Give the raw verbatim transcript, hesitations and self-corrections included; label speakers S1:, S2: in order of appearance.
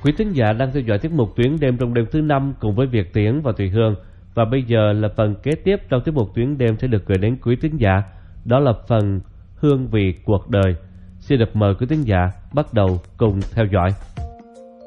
S1: Quý thính giả đang theo dõi tiết mục Tuyến Đêm trong đêm thứ năm cùng với Việt Tiến và Thùy Hương. Và bây giờ là phần kế tiếp trong tiết mục Tuyến Đêm sẽ được gửi đến quý thính giả. Đó là phần Hương vị cuộc đời. Xin được mời quý thính giả bắt đầu cùng theo dõi.